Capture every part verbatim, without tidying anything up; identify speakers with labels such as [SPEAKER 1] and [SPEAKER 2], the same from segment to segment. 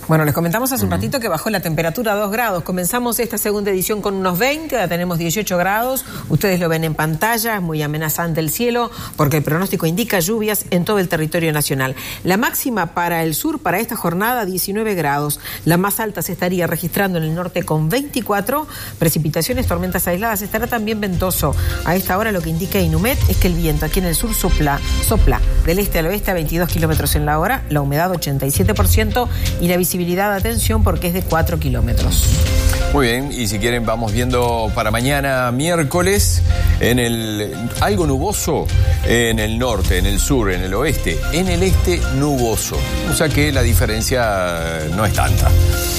[SPEAKER 1] Bueno, les comentamos hace un ratito que bajó la temperatura a dos grados. Comenzamos esta segunda edición con unos veinte, ahora tenemos dieciocho grados. Ustedes lo ven en pantalla, es muy amenazante el cielo porque el pronóstico indica lluvias en todo el territorio nacional. La máxima para el sur para esta jornada, diecinueve grados. La más alta se estaría registrando en el norte con veinticuatro. Precipitaciones, tormentas aisladas. Estará también ventoso. A esta hora lo que indica Inumet es que el viento aquí en el sur sopla, sopla del este al oeste a veintidós kilómetros en la hora, la humedad ochenta y siete por ciento y la visibilidad, atención, porque es de cuatro kilómetros.
[SPEAKER 2] Muy bien, y si quieren vamos viendo para mañana miércoles en el algo nuboso en el norte, en el sur, en el oeste, en el este nuboso, o sea que la diferencia no es tanta.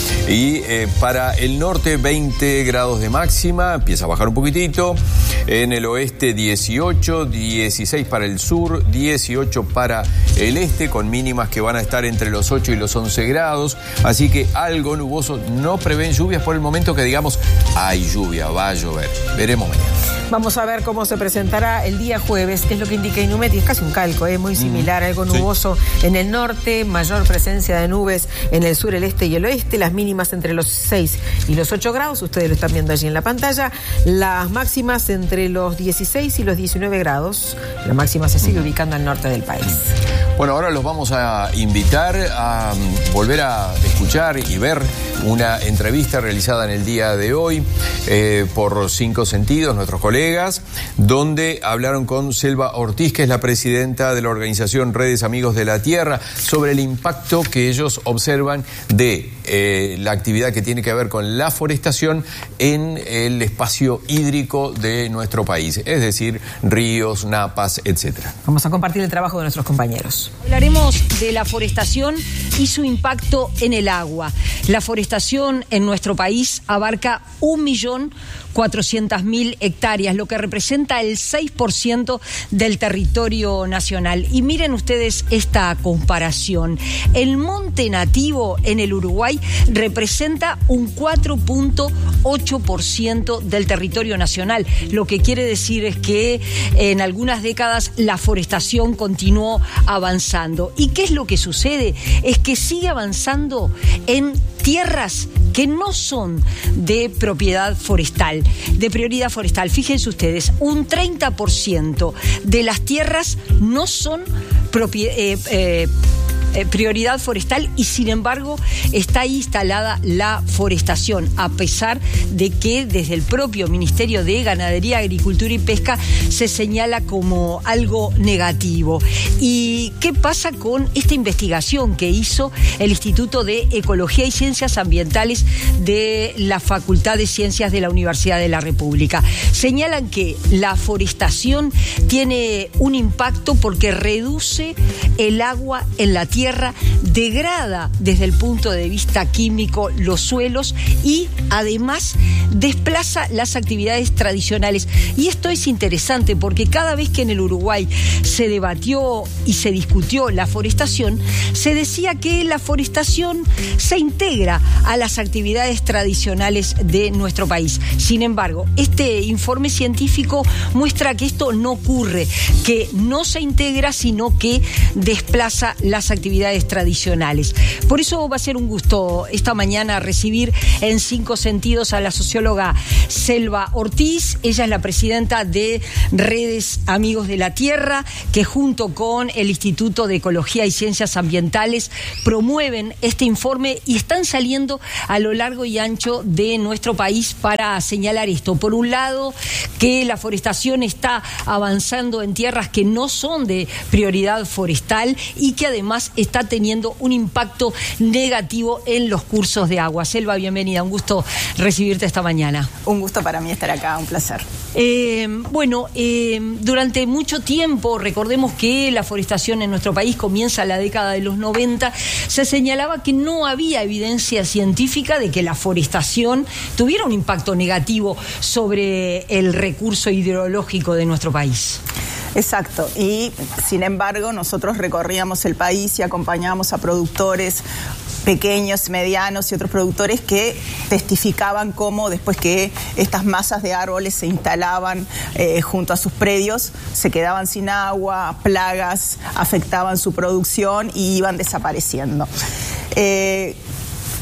[SPEAKER 2] Y eh, para el norte veinte grados de máxima, empieza a bajar un poquitito. En el oeste dieciocho, dieciséis para el sur, dieciocho para el este, con mínimas que van a estar entre los ocho y los once grados. Así que algo nuboso, no prevén lluvias por el momento que digamos, hay lluvia, va a llover. Veremos mañana.
[SPEAKER 1] Vamos a ver cómo se presentará el día jueves, que es lo que indica Inumet, y es casi un calco, ¿eh? Muy similar, algo nuboso sí. En el norte, mayor presencia de nubes en el sur, el este y el oeste, las mínimas entre los seis y los ocho grados, ustedes lo están viendo allí en la pantalla, las máximas entre los dieciséis y los diecinueve grados, la máxima se sigue ubicando al norte del país.
[SPEAKER 2] Bueno, ahora los vamos a invitar a volver a escuchar y ver una entrevista realizada en el día de hoy eh, por Cinco Sentidos, nuestros colegas, donde hablaron con Selva Ortiz, que es la presidenta de la organización Redes Amigos de la Tierra, sobre el impacto que ellos observan de eh, la actividad que tiene que ver con la forestación en el espacio hídrico de nuestro país, es decir, ríos, napas, etcétera.
[SPEAKER 1] Vamos a compartir el trabajo de nuestros compañeros.
[SPEAKER 3] Hablaremos de la forestación y su impacto en el agua. La forestación en nuestro país abarca un millón cuatrocientas mil hectáreas, lo que representa el seis por ciento del territorio nacional. Y miren ustedes esta comparación. El monte nativo en el Uruguay representa un cuatro punto ocho por ciento del territorio nacional, lo que quiere decir es que en algunas décadas la forestación continuó avanzando. ¿Y qué es lo que sucede? Es que sigue avanzando en tierras que no son de propiedad forestal, de prioridad forestal. Fíjense ustedes, un treinta por ciento de las tierras no son propiedad eh, eh, Eh, prioridad forestal y sin embargo está ahí instalada la forestación, a pesar de que desde el propio Ministerio de Ganadería, Agricultura y Pesca se señala como algo negativo. ¿Y qué pasa con esta investigación que hizo el Instituto de Ecología y Ciencias Ambientales de la Facultad de Ciencias de la Universidad de la República? Señalan que la forestación tiene un impacto porque reduce el agua en la tierra, tierra, degrada desde el punto de vista químico los suelos y además desplaza las actividades tradicionales. Y esto es interesante porque cada vez que en el Uruguay se debatió y se discutió la forestación, se decía que la forestación se integra a las actividades tradicionales de nuestro país. Sin embargo, este informe científico muestra que esto no ocurre, que no se integra, sino que desplaza las actividades tradicionales. Por eso va a ser un gusto esta mañana recibir en Cinco Sentidos a la socióloga Selva Ortiz. Ella es la presidenta de Redes Amigos de la Tierra, que junto con el Instituto de Ecología y Ciencias Ambientales promueven este informe y están saliendo a lo largo y ancho de nuestro país para señalar esto. Por un lado, que la forestación está avanzando en tierras que no son de prioridad forestal y que además está teniendo un impacto negativo en los cursos de agua. Selva, bienvenida, un gusto recibirte esta mañana.
[SPEAKER 4] Un gusto para mí estar acá, un placer.
[SPEAKER 3] Eh, bueno, eh, durante mucho tiempo, recordemos que la forestación en nuestro país comienza en la década de los noventa, se señalaba que no había evidencia científica de que la forestación tuviera un impacto negativo sobre el recurso hidrológico de nuestro país.
[SPEAKER 4] Exacto, y sin embargo nosotros recorríamos el país y acompañábamos a productores pequeños, medianos y otros productores que testificaban cómo después que estas masas de árboles se instalaban eh, junto a sus predios, se quedaban sin agua, plagas afectaban su producción y iban desapareciendo. Eh,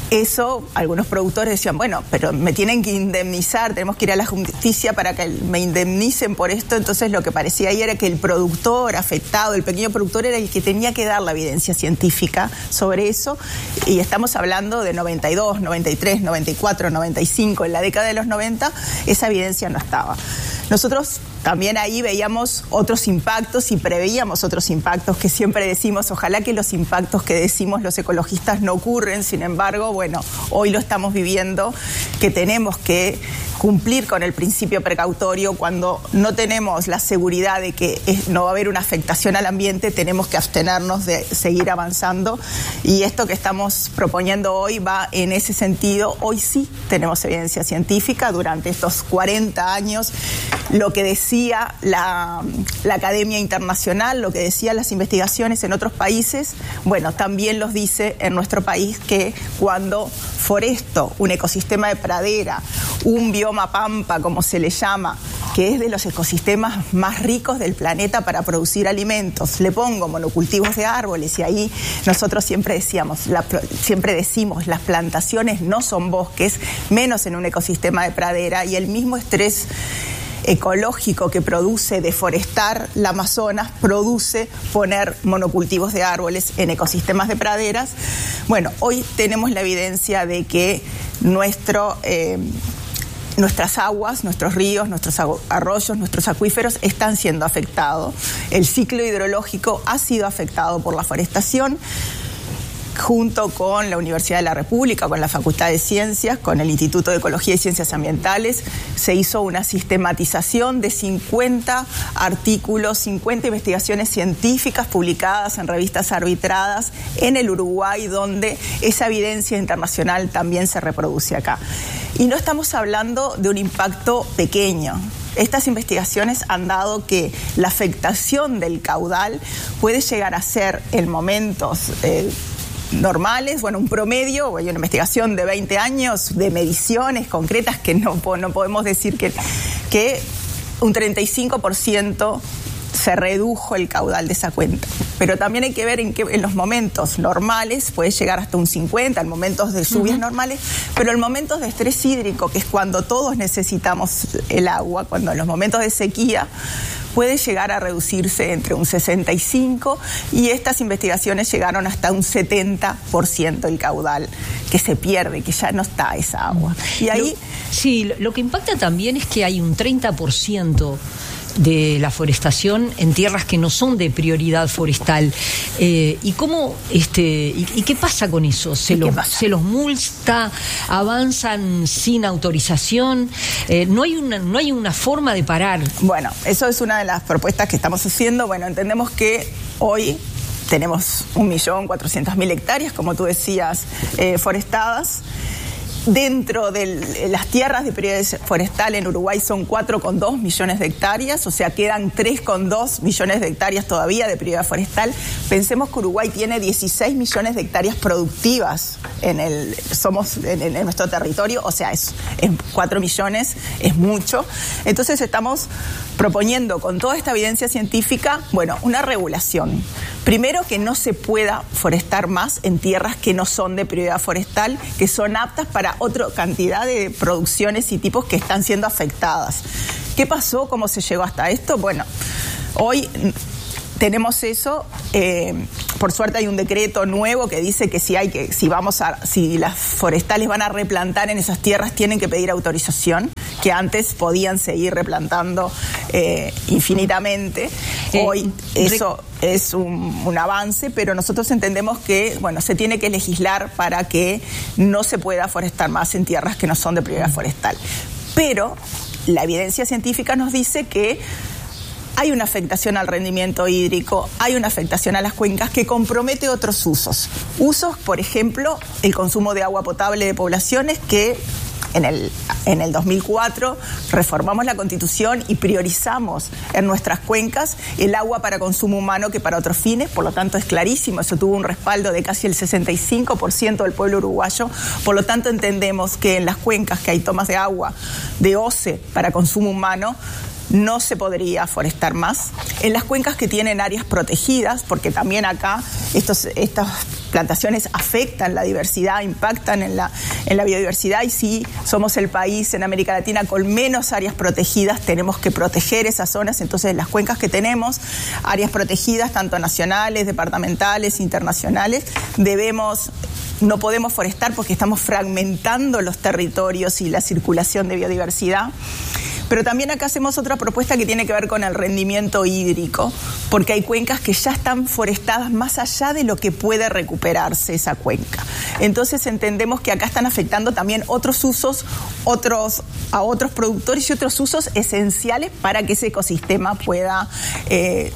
[SPEAKER 4] eso, algunos productores decían, bueno, pero me tienen que indemnizar, tenemos que ir a la justicia para que me indemnicen por esto. Entonces lo que parecía ahí era que el productor afectado, el pequeño productor, era el que tenía que dar la evidencia científica sobre eso. Y estamos hablando de noventa y dos, noventa y tres, noventa y cuatro, noventa y cinco, en la década de los noventa, esa evidencia no estaba. Nosotros también ahí veíamos otros impactos y preveíamos otros impactos que siempre decimos, ojalá que los impactos que decimos los ecologistas no ocurren. Sin embargo, bueno, hoy lo estamos viviendo, que tenemos que cumplir con el principio precautorio. Cuando no tenemos la seguridad de que es, no va a haber una afectación al ambiente, tenemos que abstenernos de seguir avanzando, y esto que estamos proponiendo hoy va en ese sentido. Hoy sí tenemos evidencia científica. Durante estos cuarenta años, lo que decía la, la Academia Internacional, lo que decían las investigaciones en otros países, bueno, también los dice en nuestro país, que cuando foresto, un ecosistema de pradera, un bioma pampa, como se le llama, que es de los ecosistemas más ricos del planeta para producir alimentos, le pongo monocultivos de árboles, y ahí nosotros siempre decíamos, la, siempre decimos, las plantaciones no son bosques, menos en un ecosistema de pradera, y el mismo estrés ecológico que produce deforestar la Amazonas produce poner monocultivos de árboles en ecosistemas de praderas. Bueno, hoy tenemos la evidencia de que nuestro eh, nuestras aguas, nuestros ríos, nuestros arroyos, nuestros acuíferos están siendo afectados. El ciclo hidrológico ha sido afectado por la forestación. Junto con la Universidad de la República, con la Facultad de Ciencias, con el Instituto de Ecología y Ciencias Ambientales, se hizo una sistematización de cincuenta artículos, cincuenta investigaciones científicas publicadas en revistas arbitradas en el Uruguay, donde esa evidencia internacional también se reproduce acá. Y no estamos hablando de un impacto pequeño. Estas investigaciones han dado que la afectación del caudal puede llegar a ser en momentos eh, normales, bueno, un promedio, hay una investigación de veinte años de mediciones concretas que no, no podemos decir que, que un treinta y cinco por ciento se redujo el caudal de esa cuenca. Pero también hay que ver en que en los momentos normales puede llegar hasta un cincuenta, en momentos de lluvias uh-huh. normales, pero en momentos de estrés hídrico, que es cuando todos necesitamos el agua, cuando en los momentos de sequía, puede llegar a reducirse entre un sesenta y cinco, y estas investigaciones llegaron hasta un setenta por ciento el caudal que se pierde, que ya no está esa agua. Y ahí...
[SPEAKER 3] Lo, sí, lo que impacta también es que hay un treinta por ciento de la forestación en tierras que no son de prioridad forestal. Eh, ¿Y cómo, este, y, y qué pasa con eso? ¿Se los, se los multa? ¿Avanzan sin autorización? Eh, no hay una, no hay una forma de parar.
[SPEAKER 4] Bueno, eso es una de las propuestas que estamos haciendo. Bueno, entendemos que hoy tenemos un millón cuatrocientas mil hectáreas, como tú decías, eh, forestadas. Dentro de las tierras de prioridad forestal en Uruguay son cuatro coma dos millones de hectáreas, o sea, quedan tres coma dos millones de hectáreas todavía de prioridad forestal. Pensemos que Uruguay tiene dieciséis millones de hectáreas productivas en el somos en, en nuestro territorio, o sea, es, es cuatro millones, es mucho. Entonces estamos proponiendo con toda esta evidencia científica, bueno, una regulación. Primero, que no se pueda forestar más en tierras que no son de prioridad forestal, que son aptas para otra cantidad de producciones y tipos que están siendo afectadas. ¿Qué pasó? ¿Cómo se llegó hasta esto? Bueno, hoy tenemos eso. Eh, por suerte hay un decreto nuevo que dice que si hay que, si vamos a, si las forestales van a replantar en esas tierras, tienen que pedir autorización, que antes podían seguir replantando eh, infinitamente. Eh, Hoy eso es un, un avance, pero nosotros entendemos que, bueno, se tiene que legislar para que no se pueda forestar más en tierras que no son de prioridad forestal. Pero la evidencia científica nos dice que hay una afectación al rendimiento hídrico, hay una afectación a las cuencas que compromete otros usos. Usos, por ejemplo, el consumo de agua potable de poblaciones, que en el, en el dos mil cuatro reformamos la Constitución y priorizamos en nuestras cuencas el agua para consumo humano que para otros fines. Por lo tanto, es clarísimo, eso tuvo un respaldo de casi el sesenta y cinco por ciento del pueblo uruguayo. Por lo tanto, entendemos que en las cuencas que hay tomas de agua de O C E para consumo humano, no se podría forestar más. En las cuencas que tienen áreas protegidas, porque también acá estos, estas plantaciones afectan la diversidad, impactan en la, en la biodiversidad, y si somos el país en América Latina con menos áreas protegidas, tenemos que proteger esas zonas. Entonces, las cuencas que tenemos, áreas protegidas, tanto nacionales, departamentales, internacionales, debemos... No podemos forestar porque estamos fragmentando los territorios y la circulación de biodiversidad. Pero también acá hacemos otra propuesta que tiene que ver con el rendimiento hídrico, porque hay cuencas que ya están forestadas más allá de lo que puede recuperarse esa cuenca. Entonces entendemos que acá están afectando también otros usos, otros, a otros productores y otros usos esenciales para que ese ecosistema pueda eh,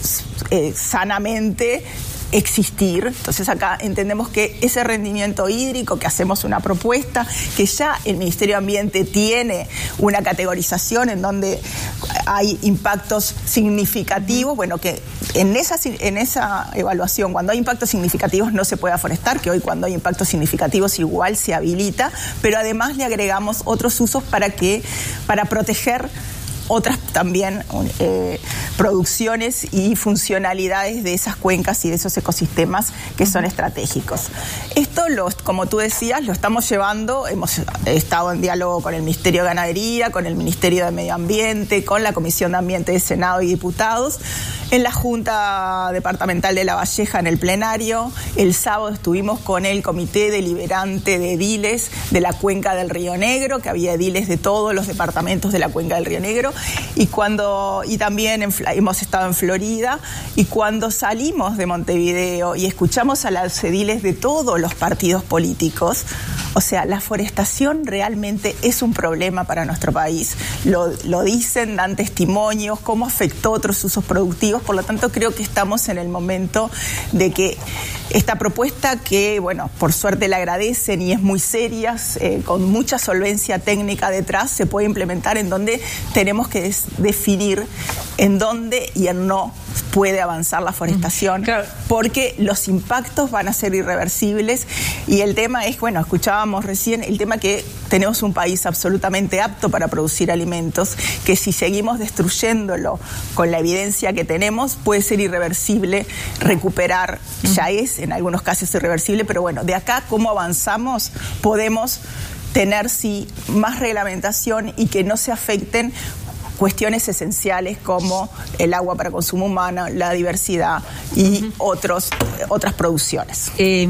[SPEAKER 4] eh, sanamente existir. Entonces acá entendemos que ese rendimiento hídrico, que hacemos una propuesta, que ya el Ministerio de Ambiente tiene una categorización en donde hay impactos significativos, bueno, que en esa, en esa evaluación, cuando hay impactos significativos no se puede forestar, que hoy cuando hay impactos significativos igual se habilita, pero además le agregamos otros usos para que, para proteger otras también eh, producciones y funcionalidades de esas cuencas y de esos ecosistemas que son estratégicos. Esto, los, como tú decías, lo estamos llevando, hemos estado en diálogo con el Ministerio de Ganadería, con el Ministerio de Medio Ambiente, con la Comisión de Ambiente de Senado y Diputados, en la Junta Departamental de La Valleja, en el plenario. El sábado estuvimos con el Comité Deliberante de Ediles de la Cuenca del Río Negro, que había ediles de todos los departamentos de la Cuenca del Río Negro, y cuando y también en, hemos estado en Florida, y cuando salimos de Montevideo y escuchamos a los ediles de todos los partidos políticos, o sea, la forestación realmente es un problema para nuestro país. Lo, lo dicen, dan testimonios, cómo afectó otros usos productivos. Por lo tanto, creo que estamos en el momento de que esta propuesta, que, bueno, por suerte la agradecen y es muy seria, eh, con mucha solvencia técnica detrás, se puede implementar, en donde tenemos que des- definir en dónde y en no puede avanzar la forestación, claro, porque los impactos van a ser irreversibles. Y el tema es, bueno, escuchábamos recién el tema que tenemos un país absolutamente apto para producir alimentos, que si seguimos destruyéndolo con la evidencia que tenemos, puede ser irreversible recuperar. Ya es, en algunos casos, irreversible, pero bueno, de acá, ¿cómo avanzamos? Podemos tener, sí, más reglamentación y que no se afecten cuestiones esenciales como el agua para consumo humano, la diversidad y uh-huh. otros, otras producciones.
[SPEAKER 3] Eh,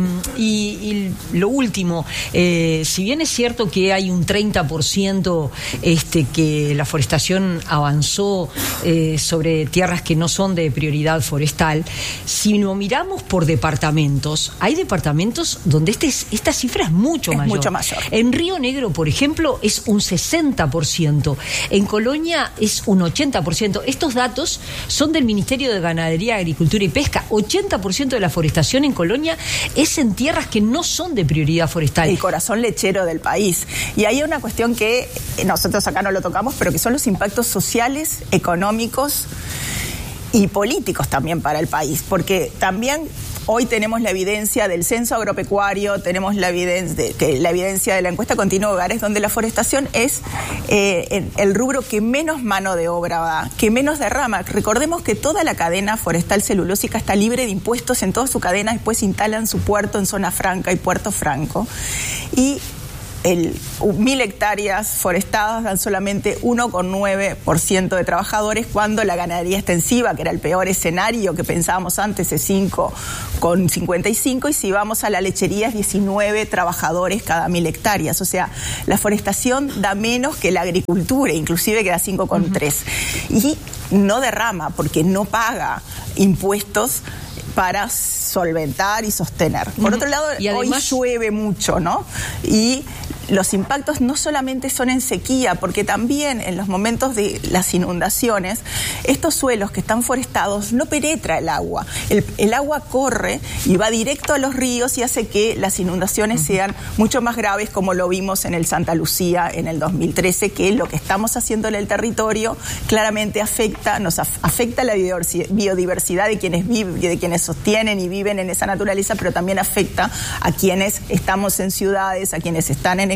[SPEAKER 3] y, y lo último, eh, si bien es cierto que hay un treinta por ciento este, que la forestación avanzó eh, sobre tierras que no son de prioridad forestal, si lo miramos por departamentos, hay departamentos donde este, esta cifra es mucho
[SPEAKER 4] es
[SPEAKER 3] mayor.
[SPEAKER 4] mucho mayor.
[SPEAKER 3] En Río Negro, por ejemplo, es un sesenta por ciento. En Colonia es un ochenta por ciento. Estos datos son del Ministerio de Ganadería, Agricultura y Pesca. ochenta por ciento de la forestación en Colonia es en tierras que no son de prioridad forestal.
[SPEAKER 4] El corazón lechero del país. Y hay una cuestión que nosotros acá no lo tocamos, pero que son los impactos sociales, económicos y políticos también para el país. Porque también hoy tenemos la evidencia del censo agropecuario, tenemos la evidencia de, que la evidencia de la encuesta continua de hogares, donde la forestación es eh, el rubro que menos mano de obra da, que menos derrama. Recordemos que toda la cadena forestal celulósica está libre de impuestos en toda su cadena, después instalan su puerto en zona franca y Puerto Franco. Y el, mil hectáreas forestadas dan solamente uno coma nueve por ciento de trabajadores, cuando la ganadería extensiva, que era el peor escenario que pensábamos antes, es cinco coma cincuenta y cinco, y si vamos a la lechería es diecinueve trabajadores cada mil hectáreas. O sea, la forestación da menos que la agricultura, inclusive que da cinco coma tres. Uh-huh. Y no derrama porque no paga impuestos para solventar y sostener. Por otro lado, y además, hoy llueve mucho, ¿no? Y los impactos no solamente son en sequía, porque también en los momentos de las inundaciones, estos suelos que están forestados no penetra el agua. El, el agua corre y va directo a los ríos y hace que las inundaciones uh-huh. sean mucho más graves, como lo vimos en el Santa Lucía en el dos mil trece, que lo que estamos haciendo en el territorio claramente afecta, nos af- afecta la biodiversidad de quienes viven, de quienes sostienen y viven en esa naturaleza, pero también afecta a quienes estamos en ciudades, a quienes están en el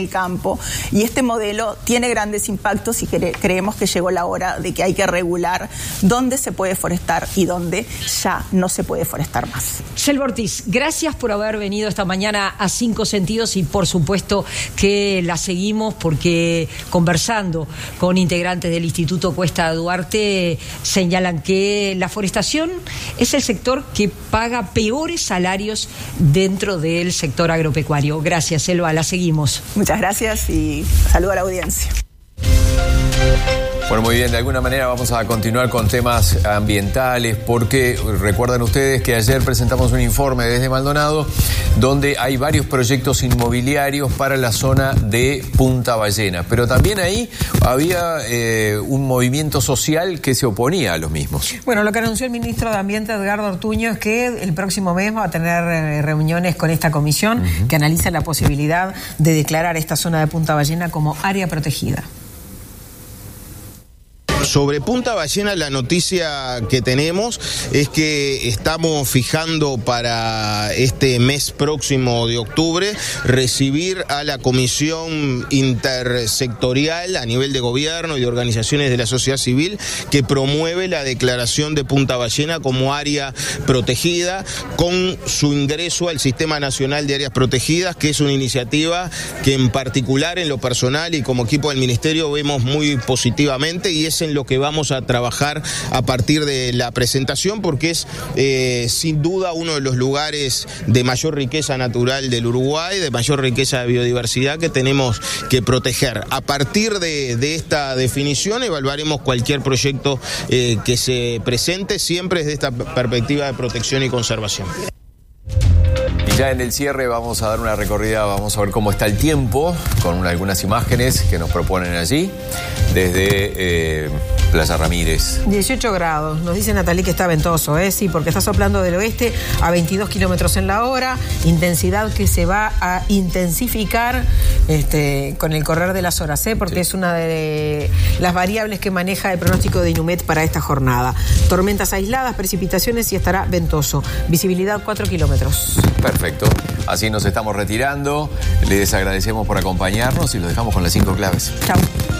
[SPEAKER 4] el campo. Y este modelo tiene grandes impactos y cre- creemos que llegó la hora de que hay que regular dónde se puede forestar y dónde ya no se puede forestar más.
[SPEAKER 3] Selva Ortiz, gracias por haber venido esta mañana a Cinco Sentidos y por supuesto que la seguimos porque conversando con integrantes del Instituto Cuesta Duarte señalan que la forestación es el sector que paga peores salarios dentro del sector agropecuario. Gracias, Selva, la seguimos.
[SPEAKER 4] Muchas gracias y saludo a la audiencia.
[SPEAKER 2] Bueno, muy bien, de alguna manera vamos a continuar con temas ambientales porque recuerdan ustedes que ayer presentamos un informe desde Maldonado donde hay varios proyectos inmobiliarios para la zona de Punta Ballena, pero también ahí había eh, un movimiento social que se oponía a los mismos.
[SPEAKER 1] Bueno, lo que anunció el ministro de Ambiente, Edgardo Ortuño, es que el próximo mes va a tener eh, reuniones con esta comisión uh-huh. que analiza la posibilidad de declarar esta zona de Punta Ballena como área protegida.
[SPEAKER 5] Sobre Punta Ballena, la noticia que tenemos es que estamos fijando para este mes próximo de octubre recibir a la comisión intersectorial a nivel de gobierno y de organizaciones de la sociedad civil que promueve la declaración de Punta Ballena como área protegida con su ingreso al Sistema Nacional de Áreas Protegidas, que es una iniciativa que en particular en lo personal y como equipo del Ministerio vemos muy positivamente y es en lo que vamos a trabajar a partir de la presentación porque es eh, sin duda uno de los lugares de mayor riqueza natural del Uruguay, de mayor riqueza de biodiversidad que tenemos que proteger. A partir de, de esta definición evaluaremos cualquier proyecto eh, que se presente siempre desde esta perspectiva de protección y conservación.
[SPEAKER 2] Y ya en el cierre vamos a dar una recorrida, vamos a ver cómo está el tiempo, con una, algunas imágenes que nos proponen allí, desde eh, Playa Ramírez.
[SPEAKER 1] dieciocho grados, nos dice Natalie que está ventoso, ¿eh? Sí, porque está soplando del oeste a veintidós kilómetros en la hora, intensidad que se va a intensificar este, con el correr de las horas, ¿eh? Porque sí. Es una de las variables que maneja el pronóstico de Inumet para esta jornada. Tormentas aisladas, precipitaciones y estará ventoso. Visibilidad cuatro kilómetros.
[SPEAKER 2] Perfecto. Así nos estamos retirando. Les agradecemos por acompañarnos y los dejamos con las cinco claves.
[SPEAKER 1] Chao.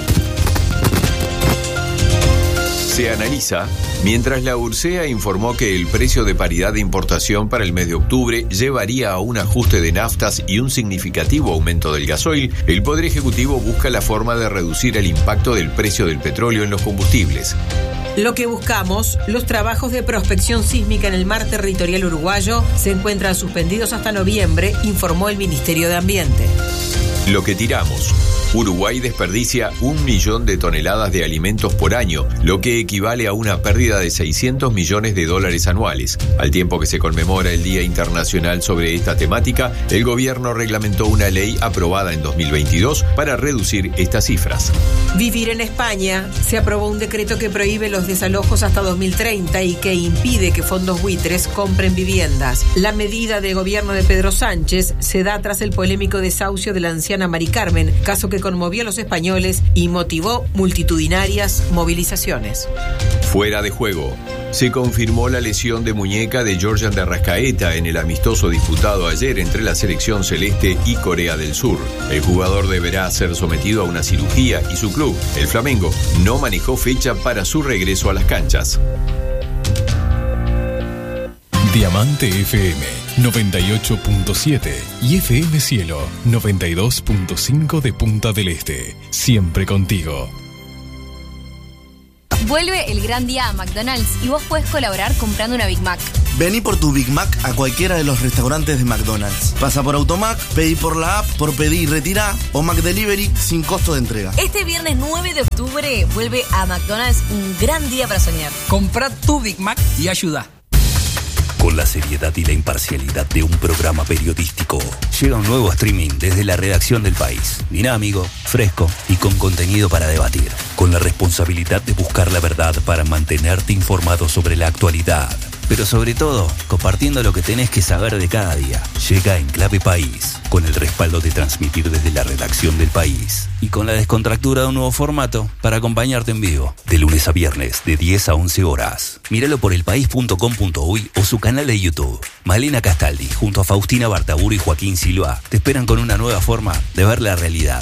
[SPEAKER 2] Se analiza, mientras la Ursea informó que el precio de paridad de importación para el mes de octubre llevaría a un ajuste de naftas y un significativo aumento del gasoil, el Poder Ejecutivo busca la forma de reducir el impacto del precio del petróleo en los combustibles.
[SPEAKER 1] Lo que buscamos, los trabajos de prospección sísmica en el mar territorial uruguayo se encuentran suspendidos hasta noviembre, informó el Ministerio de Ambiente.
[SPEAKER 2] Lo que tiramos. Uruguay desperdicia un millón de toneladas de alimentos por año, lo que equivale a una pérdida de seiscientos millones de dólares anuales. Al tiempo que se conmemora el Día Internacional sobre esta temática, el gobierno reglamentó una ley aprobada en dos mil veintidós para reducir estas cifras.
[SPEAKER 1] Vivir en España. Se aprobó un decreto que prohíbe los desalojos hasta dos mil treinta y que impide que fondos buitres compren viviendas. La medida del gobierno de Pedro Sánchez se da tras el polémico desahucio de la anciana Mari Carmen, caso que conmovió a los españoles y motivó multitudinarias movilizaciones.
[SPEAKER 2] Fuera de juego. Se confirmó la lesión de muñeca de Georgian de Arrascaeta en el amistoso disputado ayer entre la selección celeste y Corea del Sur. El jugador deberá ser sometido a una cirugía y su club, el Flamengo, no manejó fecha para su regreso a las canchas.
[SPEAKER 6] Diamante F M noventa y ocho punto siete y F M Cielo noventa y dos punto cinco de Punta del Este. Siempre contigo.
[SPEAKER 7] Vuelve el gran día a McDonald's y vos podés colaborar comprando una Big Mac.
[SPEAKER 8] Vení por tu Big Mac a cualquiera de los restaurantes de McDonald's. Pasa por Automac, pedí por la app, por pedir y retirá o McDelivery sin costo de entrega.
[SPEAKER 7] Este viernes nueve de octubre vuelve a McDonald's un gran día para soñar.
[SPEAKER 9] Comprá tu Big Mac y ayuda.
[SPEAKER 10] Con la seriedad y la imparcialidad de un programa periodístico, llega un nuevo streaming desde la redacción del País. Dinámico, fresco y con contenido para debatir. Con la responsabilidad de buscar la verdad para mantenerte informado sobre la actualidad. Pero sobre todo, compartiendo lo que tenés que saber de cada día. Llega Enclave País, con el respaldo de transmitir desde la redacción del País y con la descontractura de un nuevo formato para acompañarte en vivo, de lunes a viernes, de diez a once horas. Míralo por elpaís punto com punto uy o su canal de YouTube. Malena Castaldi, junto a Faustina Bartaburo y Joaquín Silva, te esperan con una nueva forma de ver la realidad.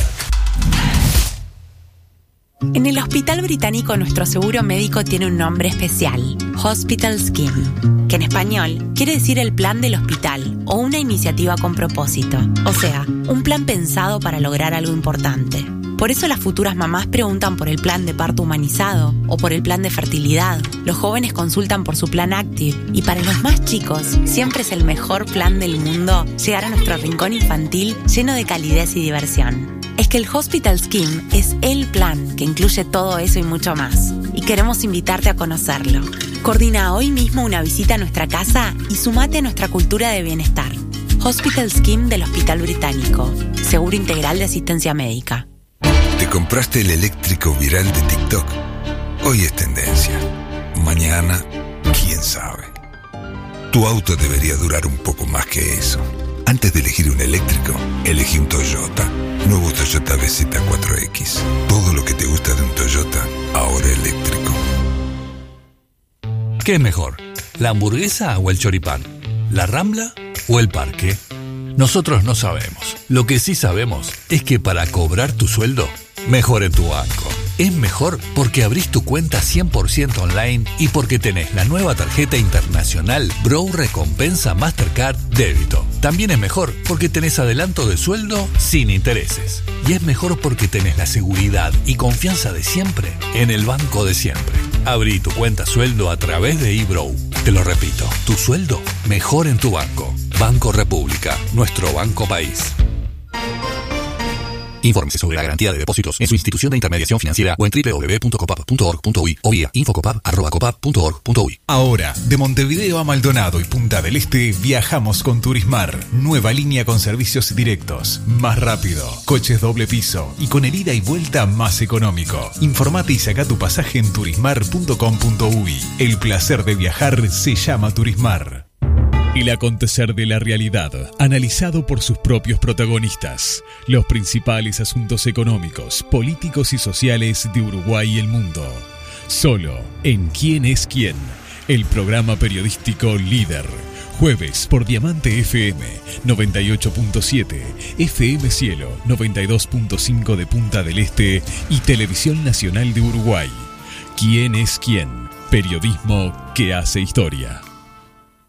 [SPEAKER 11] En el Hospital Británico nuestro seguro médico tiene un nombre especial, Hospital Scheme, que en español quiere decir el plan del hospital o una iniciativa con propósito, o sea, un plan pensado para lograr algo importante. Por eso las futuras mamás preguntan por el plan de parto humanizado o por el plan de fertilidad. Los jóvenes consultan por su plan Active y para los más chicos siempre es el mejor plan del mundo llegar a nuestro rincón infantil lleno de calidez y diversión. Es que el Hospital Scheme es el plan que incluye todo eso y mucho más. Y queremos invitarte a conocerlo. Coordina hoy mismo una visita a nuestra casa y sumate a nuestra cultura de bienestar. Hospital Scheme del Hospital Británico. Seguro integral de asistencia médica.
[SPEAKER 12] ¿Te compraste el eléctrico viral de TikTok? Hoy es tendencia. Mañana, quién sabe. Tu auto debería durar un poco más que eso. Antes de elegir un eléctrico, elegí un Toyota. Nuevo Toyota B Z cuatro X. Todo lo que te gusta de un Toyota, ahora eléctrico.
[SPEAKER 13] ¿Qué es mejor? ¿La hamburguesa o el choripán? ¿La Rambla o el parque? Nosotros no sabemos. Lo que sí sabemos es que para cobrar tu sueldo, mejor en tu banco. Es mejor porque abrís tu cuenta cien por ciento online y porque tenés la nueva tarjeta internacional Bro Recompensa Mastercard Débito. También es mejor porque tenés adelanto de sueldo sin intereses. Y es mejor porque tenés la seguridad y confianza de siempre en el banco de siempre. Abrí tu cuenta sueldo a través de eBrow. Te lo repito, tu sueldo mejor en tu banco. Banco República, nuestro banco país. Infórmese sobre la garantía de depósitos en su institución de intermediación financiera o en doble u doble u doble u punto copap punto org punto uy o vía infocopap arroba copap punto org punto uy.
[SPEAKER 14] Ahora, de Montevideo a Maldonado y Punta del Este, viajamos con Turismar. Nueva línea con servicios directos, más rápido, coches doble piso y con el ida y vuelta más económico. Informate y saca tu pasaje en turismar punto com punto uy. El placer de viajar se llama Turismar. El acontecer de la realidad, analizado por sus propios protagonistas. Los principales asuntos económicos, políticos y sociales de Uruguay y el mundo. Solo en ¿Quién es quién? El programa periodístico líder. Jueves por Diamante F M noventa y ocho punto siete, F M Cielo noventa y dos punto cinco de Punta del Este y Televisión Nacional de Uruguay. ¿Quién es quién? Periodismo que hace historia.